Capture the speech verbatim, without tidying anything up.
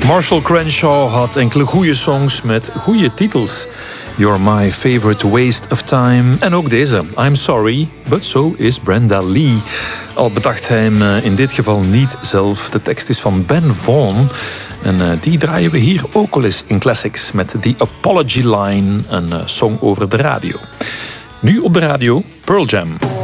Marshall Crenshaw had enkele goede songs met goede titels. You're My Favorite Waste of Time. En ook deze, I'm Sorry, but so is Brenda Lee. Al bedacht hij hem in dit geval niet zelf. De tekst is van Ben Vaughn. En die draaien we hier ook al eens in Classics met The Apology Line, een song over de radio. Nu op de radio, Pearl Jam.